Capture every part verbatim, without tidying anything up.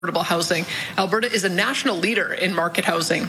affordable housing. Alberta is a national leader in market housing.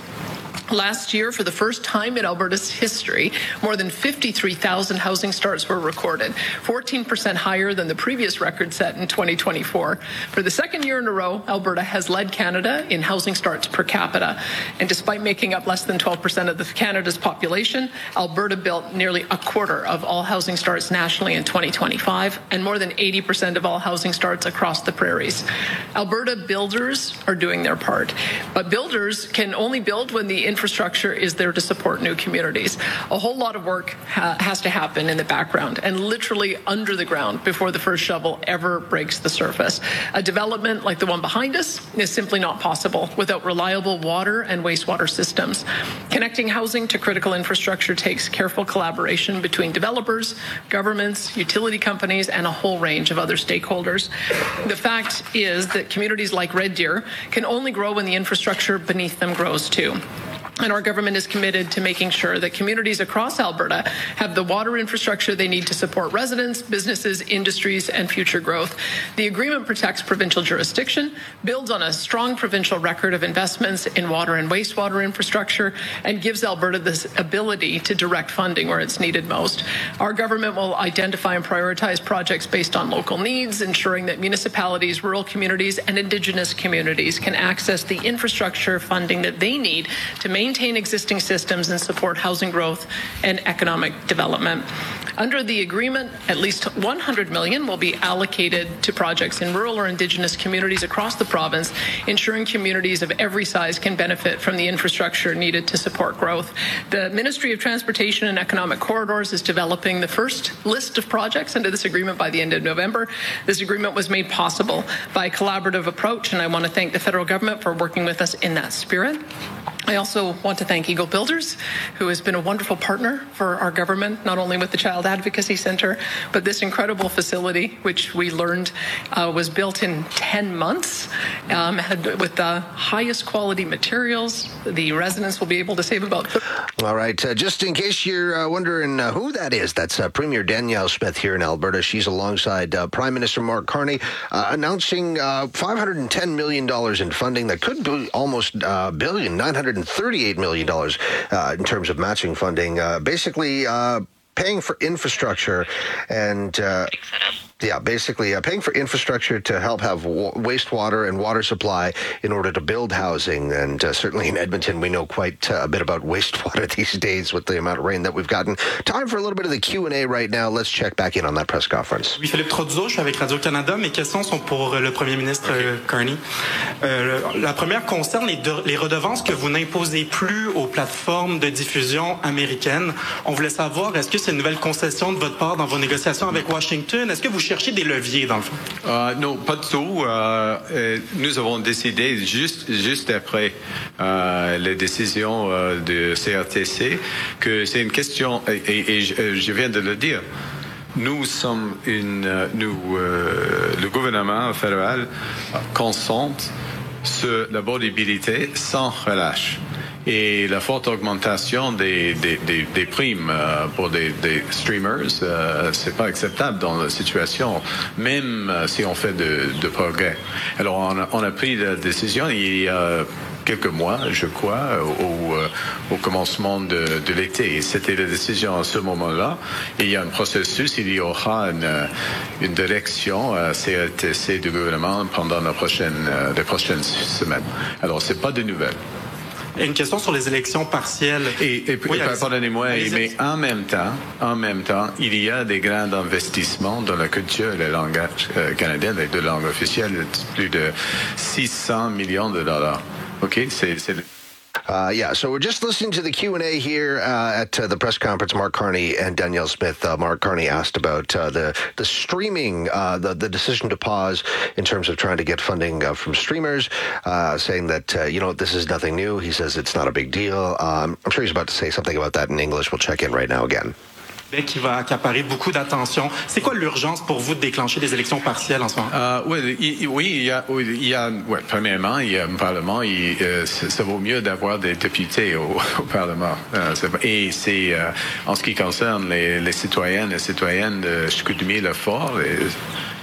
Last year, for the first time in Alberta's history, more than fifty-three thousand housing starts were recorded, fourteen percent higher than the previous record set in twenty twenty-four. For the second year in a row, Alberta has led Canada in housing starts per capita. And despite making up less than twelve percent of the Canada's population, Alberta built nearly a quarter of all housing starts nationally in twenty twenty-five and more than eighty percent of all housing starts across the prairies. Alberta builders are doing their part, but builders can only build when the infrastructure is there to support new communities. A whole lot of work ha- has to happen in the background and literally under the ground before the first shovel ever breaks the surface. A development like the one behind us is simply not possible without reliable water and wastewater systems. Connecting housing to critical infrastructure takes careful collaboration between developers, governments, utility companies, and a whole range of other stakeholders. The fact is that communities like Red Deer can only grow when the infrastructure beneath them grows too. And our government is committed to making sure that communities across Alberta have the water infrastructure they need to support residents, businesses, industries, and future growth. The agreement protects provincial jurisdiction, builds on a strong provincial record of investments in water and wastewater infrastructure, and gives Alberta this ability to direct funding where it's needed most. Our government will identify and prioritize projects based on local needs, ensuring that municipalities, rural communities, and Indigenous communities can access the infrastructure funding that they need to maintain maintain existing systems and support housing growth and economic development. Under the agreement, at least one hundred million dollars will be allocated to projects in rural or Indigenous communities across the province, ensuring communities of every size can benefit from the infrastructure needed to support growth. The Ministry of Transportation and Economic Corridors is developing the first list of projects under this agreement by the end of November. This agreement was made possible by a collaborative approach, and I want to thank the federal government for working with us in that spirit. I also want to thank Eagle Builders, who has been a wonderful partner for our government, not only with the Child Advocacy Centre, but this incredible facility, which we learned uh, was built in ten months, um, had, with the highest quality materials. The residents will be able to save about... All right, uh, just in case you're uh, wondering uh, who that is, that's uh, Premier Danielle Smith here in Alberta. She's alongside uh, Prime Minister Mark Carney, uh, announcing uh, five hundred ten million dollars in funding that could be almost a uh, billion, nine hundred thirty-eight million dollars uh, in terms of matching funding, uh, basically uh, paying for infrastructure and... Uh, Yeah, basically uh, paying for infrastructure to help have wa- wastewater and water supply in order to build housing. And uh, certainly in Edmonton, we know quite uh, a bit about wastewater these days with the amount of rain that we've gotten. Time for a little bit of the Q and A right now. Let's check back in on that press conference. Oui, Philippe Trotteau, je suis avec Radio-Canada. Mes questions sont pour le Premier ministre okay. Carney. Euh, la première concerne les, de, les redevances que vous n'imposez plus aux plateformes de diffusion américaines. On voulait savoir, est-ce que c'est une nouvelle concession de votre part dans vos négociations avec Washington? Est-ce que vous chercher des leviers, dans le fond? Euh, non, pas du tout. Euh, euh, nous avons décidé, juste, juste après euh, la décision euh, de C R T C, que c'est une question, et, et, et je, je viens de le dire, nous sommes une... Nous, euh, le gouvernement fédéral concentre sur la bonibilité sans relâche. Et la forte augmentation des, des, des, des primes euh, pour des, des streamers, euh, c'est pas acceptable dans la situation, même euh, si on fait de, de progrès. Alors, on a, on a pris la décision il y a quelques mois, je crois, au, au commencement de, de l'été. Et c'était la décision à ce moment-là. Il y a un processus, il y aura une, une direction à C R T C du gouvernement pendant la prochaine, les prochaines semaines. Alors, c'est pas de nouvelles. Et une question sur les élections partielles. Et, et oui, pardonnez-moi, mais en même temps, en même temps, il y a des grands investissements dans la culture et le langage euh, canadien, les deux langues officielles, plus de six cents millions de dollars. OK? C'est... c'est... Uh, yeah, so we're just listening to the Q and A here uh, at uh, the press conference. Mark Carney and Danielle Smith. Uh, Mark Carney asked about uh, the the streaming, uh, the the decision to pause in terms of trying to get funding uh, from streamers, uh, saying that uh, you know this is nothing new. He says it's not a big deal. Um, I'm sure he's about to say something about that in English. We'll check in right now again. Qui va accaparer beaucoup d'attention. C'est quoi l'urgence pour vous de déclencher des élections partielles en ce moment? Euh, oui, il, oui, il y a, oui, il y a ouais, premièrement, il y a un Parlement. Il, euh, ça vaut mieux d'avoir des députés au, au Parlement. Euh, c'est, et c'est euh, en ce qui concerne les, les citoyennes et citoyennes de Chicoutimi-le-Fort,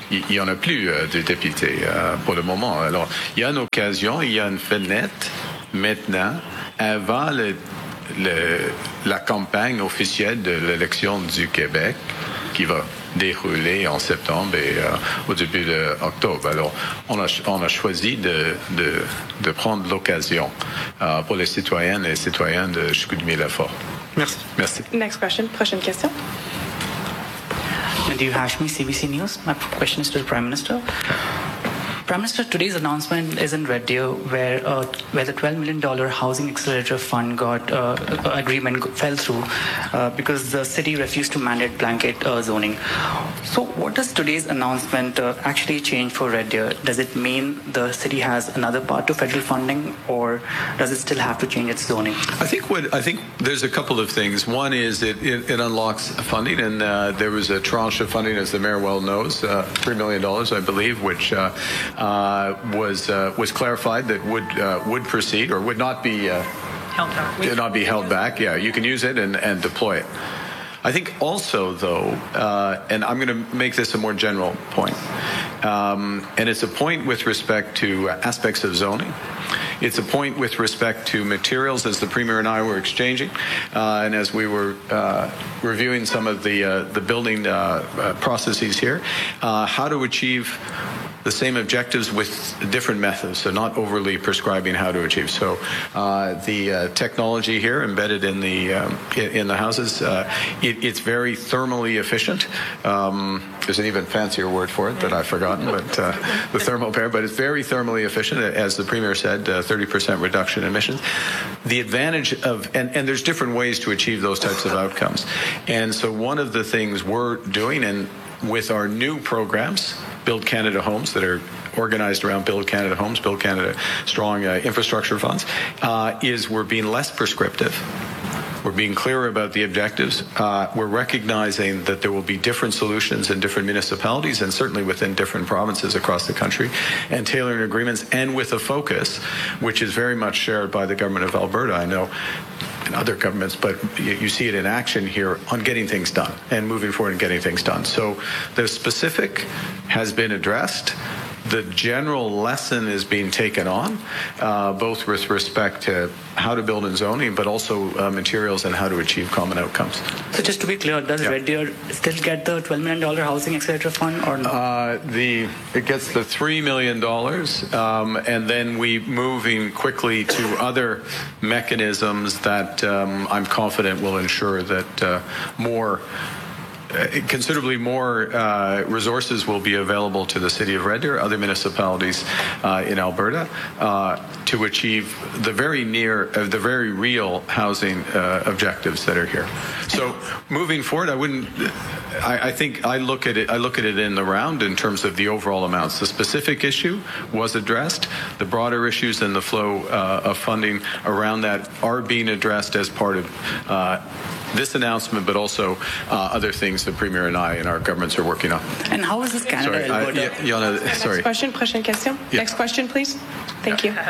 il n'y en a plus euh, de députés euh, pour le moment. Alors, il y a une occasion, il y a une fenêtre maintenant avant le, le, la campagne officielle de l'élection du Québec qui va dérouler en septembre et euh, au début d'octobre. Alors, on a, on a choisi de, de, de prendre l'occasion euh, pour les citoyennes et les citoyens de Chicoutimi-Lefort. Merci. Merci. Next question. Prochaine question. Nadeem Hashmi, C B C News. My question is to the Prime Minister. Prime Minister, today's announcement is in Red Deer, where uh, where the twelve million dollars Housing Accelerator Fund got uh, agreement fell through uh, because the city refused to mandate blanket uh, zoning. So, what does today's announcement uh, actually change for Red Deer? Does it mean the city has another part to federal funding, or does it still have to change its zoning? I think what I think there's a couple of things. One is it, it, it unlocks funding, and uh, there was a tranche of funding, as the mayor well knows, uh, three million dollars, I believe, which. Uh, Uh, was uh, was clarified that would uh, would proceed or would not be uh, held back. Would not be held back. Yeah, you can use it and, and deploy it. I think also though, uh, and I'm going to make this a more general point, um, and it's a point with respect to aspects of zoning. It's a point with respect to materials, as the Premier and I were exchanging, uh, and as we were uh, reviewing some of the uh, the building uh, uh, processes here, uh, how to achieve the same objectives with different methods, so not overly prescribing how to achieve. So uh, the uh, technology here embedded in the um, in the houses, uh, it, it's very thermally efficient. Um, there's an even fancier word for it that I've forgotten, but uh, the thermal pair. But it's very thermally efficient, as the Premier said, uh, thirty percent reduction in emissions. The advantage of and, and there's different ways to achieve those types of outcomes. And so one of the things we're doing, and with our new programs, Build Canada Homes, that are organized around Build Canada Homes, Build Canada Strong uh, Infrastructure Funds, uh, is we're being less prescriptive. We're being clearer about the objectives. Uh, we're recognizing that there will be different solutions in different municipalities and certainly within different provinces across the country, and tailoring agreements, and with a focus which is very much shared by the government of Alberta. I know and other governments, but you, you see it in action here on getting things done and moving forward and getting things done. So the specific has been addressed. The general lesson is being taken on, uh, both with respect to how to build in zoning, but also uh, materials and how to achieve common outcomes. So just to be clear, does yeah. Red Deer still get the twelve million dollars Housing Accelerator Fund or not? Uh, the, it gets the three million dollars, um, and then we moving quickly to other mechanisms that um, I'm confident will ensure that uh, more Uh, considerably more uh, resources will be available to the City of Red Deer, other municipalities uh, in Alberta, uh, to achieve the very near, uh, the very real housing uh, objectives that are here. So moving forward, I wouldn't. I, I think I look at it. I look at it in the round in terms of the overall amounts. The specific issue was addressed. The broader issues and the flow uh, of funding around that are being addressed as part of Uh, this announcement, but also uh, other things the Premier and I and our governments are working on. And how is this Canada? Sorry, I, y- Yana, sorry. Next question, prochaine question. Yeah. Next question, please. Thank you.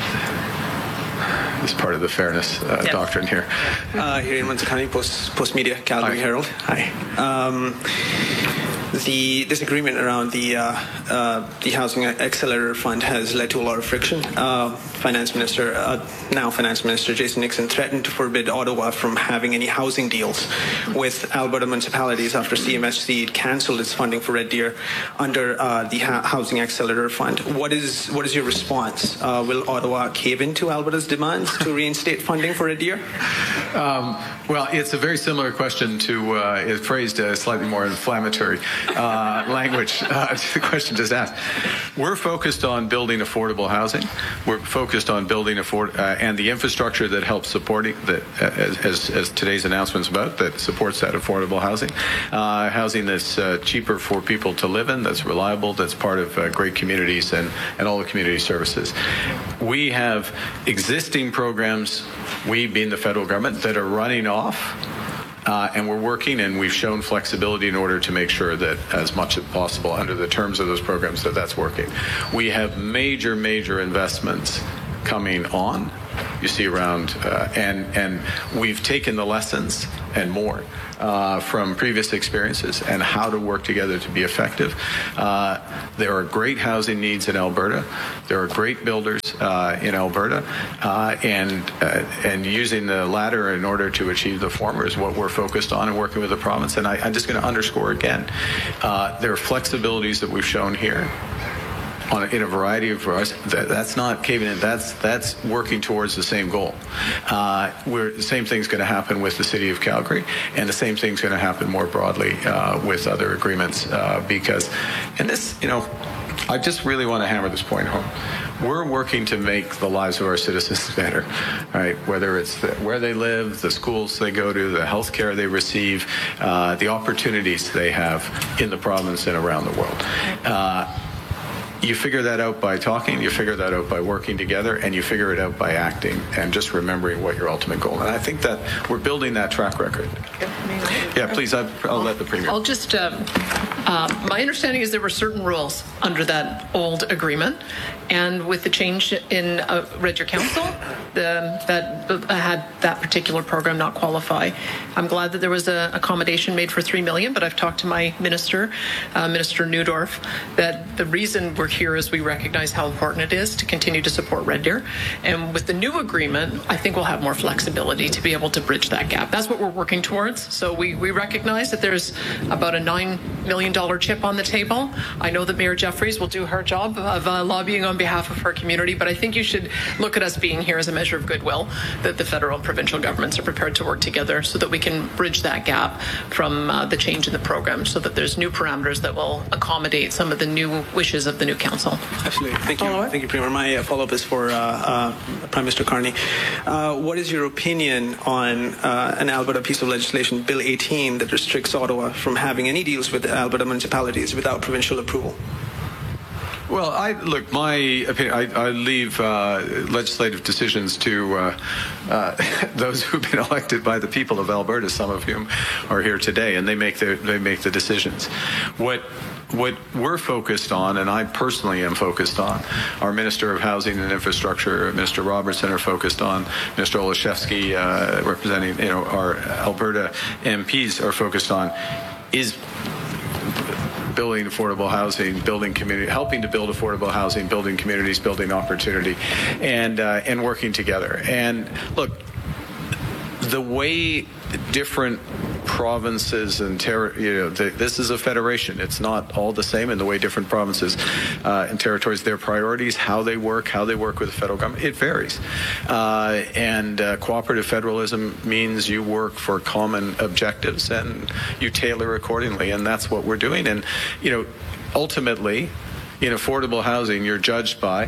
It's part of the fairness uh, Yes. doctrine here. Uh, here in Manzikani, Post, Post Media, Calgary Hi. Herald. Hi. Um, the disagreement around the uh, uh, the Housing Accelerator Fund has led to a lot of friction. Uh, Finance Minister, uh, now Finance Minister Jason Nixon, threatened to forbid Ottawa from having any housing deals with Alberta municipalities after C M H C cancelled its funding for Red Deer under uh, the ha- Housing Accelerator Fund. What is what is your response? Uh, will Ottawa cave into Alberta's demands to reinstate funding for Red Deer? Um, well, it's a very similar question to uh, it's phrased uh, slightly more inflammatory uh, language uh, to the question just asked. We're focused on building affordable housing. We're focused on building afford uh, and the infrastructure that helps supporting that, uh, as, as today's announcement's about, that supports that affordable housing, uh, housing that's uh, cheaper for people to live in, that's reliable, that's part of uh, great communities and and all the community services. We have existing programs, we being the federal government, that are running off. Uh, and we're working, and we've shown flexibility in order to make sure that as much as possible under the terms of those programs that that's working. We have major, major investments coming on you see around, uh, and and we've taken the lessons and more uh, from previous experiences and how to work together to be effective. Uh, there are great housing needs in Alberta. There are great builders uh, in Alberta, uh, and uh, and using the latter in order to achieve the former is what we're focused on and working with the province. And I, I'm just going to underscore again, uh, there are flexibilities that we've shown here. On a, in a variety of us, that, that's not caving in. That's that's working towards the same goal. Uh, we're, the same thing's going to happen with the City of Calgary, and the same thing's going to happen more broadly uh, with other agreements. Uh, because, and this, you know, I just really want to hammer this point home. We're working to make the lives of our citizens better, right? Whether it's the, where they live, the schools they go to, the health care they receive, uh, the opportunities they have in the province and around the world. Uh, You figure that out by talking, you figure that out by working together, and you figure it out by acting and just remembering what your ultimate goal is. And I think that we're building that track record. Yeah, please, I'll, I'll let the Premier. I'll just, uh, uh, my understanding is there were certain rules under that old agreement, and with the change in uh, Red Deer Council, the, that uh, had that particular program not qualify. I'm glad that there was an accommodation made for three million dollars, but I've talked to my minister, uh, Minister Neudorf, that the reason we're here is we recognize how important it is to continue to support Red Deer. And with the new agreement, I think we'll have more flexibility to be able to bridge that gap. That's what we're working towards. So we, we recognize that there's about a nine million dollars chip on the table. I know that Mayor Jeffries will do her job of uh, lobbying on behalf of her community, but I think you should look at us being here as a measure of goodwill, that the federal and provincial governments are prepared to work together so that we can bridge that gap from uh, the change in the program, so that there's new parameters that will accommodate some of the new wishes of the new council. Absolutely. Thank you. Thank you, Premier. My uh, follow-up is for uh, uh, Prime Minister Carney. Uh, what is your opinion on uh, an Alberta piece of legislation, Bill eighteen, that restricts Ottawa from having any deals with Alberta municipalities without provincial approval? Well, I look. My opinion. I, I leave uh, legislative decisions to uh, uh, those who've been elected by the people of Alberta. Some of whom are here today, and they make the they make the decisions. What what we're focused on, and I personally am focused on, our Minister of Housing and Infrastructure, Minister Robertson, are focused on. Minister Olszewski, uh, representing you know our Alberta M Ps, are focused on, is building affordable housing, building community, helping to build affordable housing, building communities, building opportunity, and uh, and working together. And look, the way different provinces and ter- you know, the, this is a federation. It's not all the same in the way different provinces uh, and territories, their priorities, how they work, how they work with the federal government, it varies. Uh, and uh, cooperative federalism means you work for common objectives and you tailor accordingly, and that's what we're doing. And, you know, ultimately, in affordable housing, you're judged by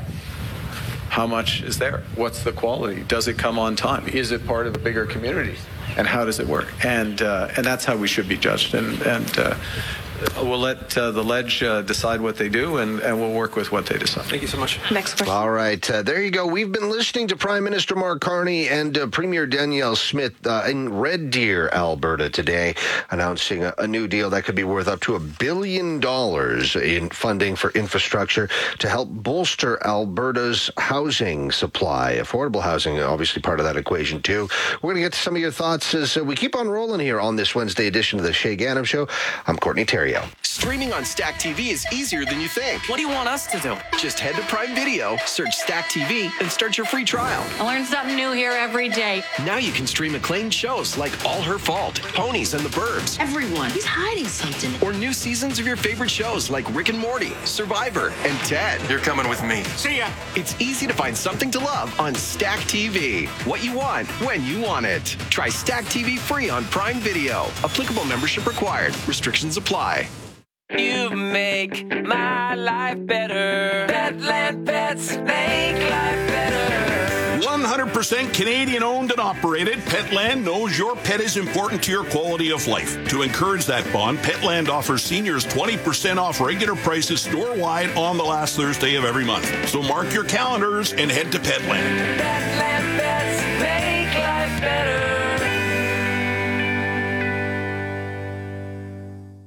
how much is there? What's the quality? Does it come on time? Is it part of a bigger community? And how does it work? And uh, and that's how we should be judged. And and uh, we'll let uh, the Ledge uh, decide what they do, and, and we'll work with what they decide. Thank you so much. Next question. All right. Uh, there you go. We've been listening to Prime Minister Mark Carney and uh, Premier Danielle Smith uh, in Red Deer, Alberta today, announcing a, a new deal that could be worth up to a billion dollars in funding for infrastructure to help bolster Alberta's housing supply. Affordable housing, obviously part of that equation, too. We're going to get to some of your thoughts as uh, we keep on rolling here on this Wednesday edition of the Shay Gannam Show. I'm Courtney Terrio. Streaming on Stack T V is easier than you think. What do you want us to do? Just head to Prime Video, search Stack T V, and start your free trial. I learn something new here every day. Now you can stream acclaimed shows like All Her Fault, Ponies and the Burbs. Everyone, he's hiding something. Or new seasons of your favorite shows like Rick and Morty, Survivor, and Ted. You're coming with me. See ya. It's easy to find something to love on Stack T V. What you want, when you want it. Try Stack T V free on Prime Video. Applicable membership required. Restrictions apply. You make my life better. Petland Pets make life better. one hundred percent Canadian owned and operated, Petland knows your pet is important to your quality of life. To encourage that bond, Petland offers seniors twenty percent off regular prices store-wide on the last Thursday of every month. So mark your calendars and head to Petland. Petland Pets make life better. At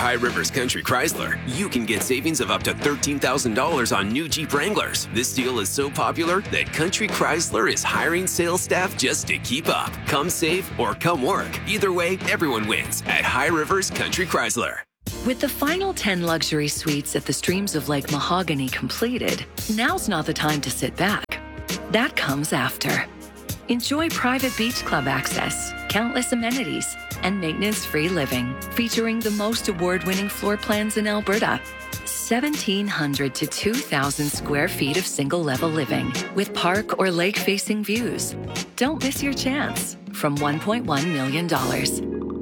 High Rivers Country Chrysler, you can get savings of up to thirteen thousand dollars on new Jeep Wranglers. This deal is so popular that Country Chrysler is hiring sales staff just to keep up. Come save or come work. Either way, everyone wins at High Rivers Country Chrysler. With the final ten luxury suites at the Streams of Lake Mahogany completed, now's not the time to sit back. That comes after. Enjoy private beach club access, countless amenities, and maintenance-free living, featuring the most award-winning floor plans in Alberta. seventeen hundred to two thousand square feet of single-level living with park or lake-facing views. Don't miss your chance from one point one million dollars.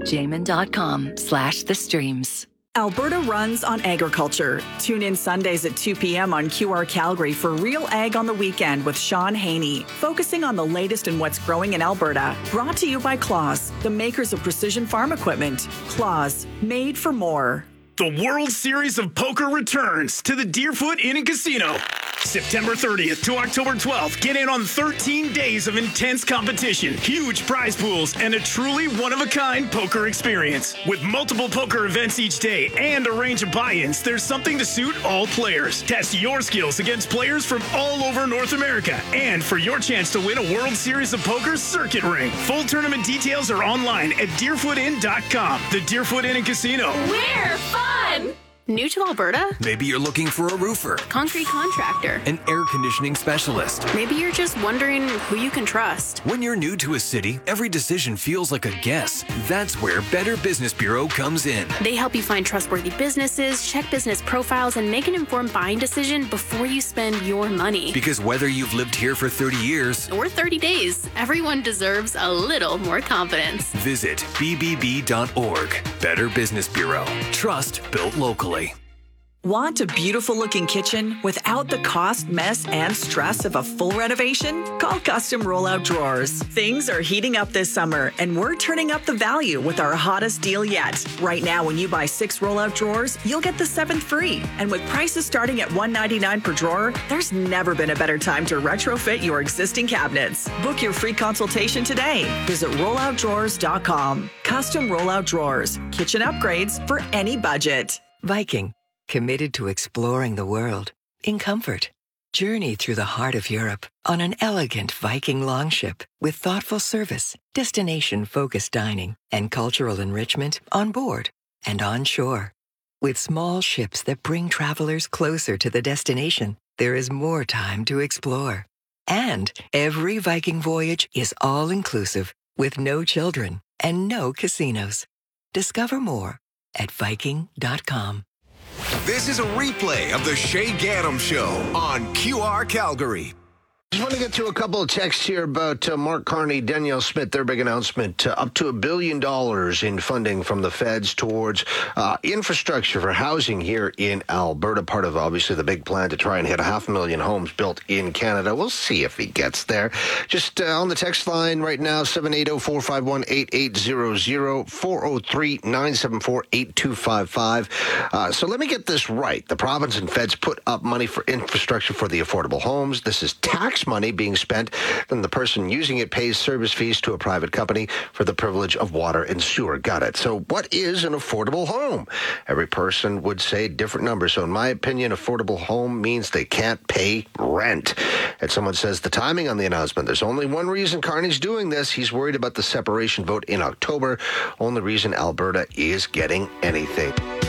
Jamin.com slash the streams. Alberta runs on agriculture. Tune in Sundays at two p.m. on Q R Calgary for Real Ag on the Weekend with Sean Haney, focusing on the latest in what's growing in Alberta. Brought to you by Claus, the makers of precision farm equipment. Claus, made for more. The World Series of Poker returns to the Deerfoot Inn and Casino. September thirtieth to October twelfth. Get in on thirteen days of intense competition, huge prize pools, and a truly one-of-a-kind poker experience. With multiple poker events each day and a range of buy-ins, there's something to suit all players. Test your skills against players from all over North America. And for your chance to win a World Series of Poker circuit ring. Full tournament details are online at deerfoot inn dot com. The Deerfoot Inn and Casino. We're fun! New to Alberta? Maybe you're looking for a roofer, Concrete contractor, an air conditioning specialist. Maybe you're just wondering who you can trust. When you're new to a city, every decision feels like a guess. That's where Better Business Bureau comes in. They help you find trustworthy businesses, check business profiles, and make an informed buying decision before you spend your money. Because whether you've lived here for thirty years or thirty days, everyone deserves a little more confidence. Visit b b b dot org. Better Business Bureau. Trust built locally. Want a beautiful looking kitchen without the cost, mess, and stress of a full renovation? Call Custom Rollout Drawers. Things are heating up this summer, and we're turning up the value with our hottest deal yet. Right now, when you buy six rollout drawers, you'll get the seventh free. And with prices starting at one hundred ninety-nine dollars per drawer, there's never been a better time to retrofit your existing cabinets. Book your free consultation today. Visit rollout drawers dot com. Custom Rollout Drawers. Kitchen upgrades for any budget. Viking. Committed to exploring the world in comfort. Journey through the heart of Europe on an elegant Viking longship with thoughtful service, destination-focused dining, and cultural enrichment on board and on shore. With small ships that bring travelers closer to the destination, there is more time to explore. And every Viking voyage is all-inclusive with no children and no casinos. Discover more at viking dot com. This is a replay of the Shay Gaddam Show on Q R Calgary. Just want to get to a couple of texts here about uh, Mark Carney, Danielle Smith, their big announcement, uh, up to a billion dollars in funding from the feds towards uh, infrastructure for housing here in Alberta, part of obviously the big plan to try and hit a half a million homes built in Canada. We'll see if he gets there. Just uh, on the text line right now, seven eight zero, four five one, eight eight zero zero, four oh three, nine seven four, eight two five five. Uh, so let me get this right. The province and feds put up money for infrastructure for the affordable homes. This is tax money being spent, then the person using it pays service fees to a private company for the privilege of water and sewer. Got it. So what is an affordable home? Every person would say different numbers. So in my opinion, affordable home means they can't pay rent. And someone says the timing on the announcement, there's only one reason Carney's doing this. He's worried about the separation vote in October. Only reason Alberta is getting anything.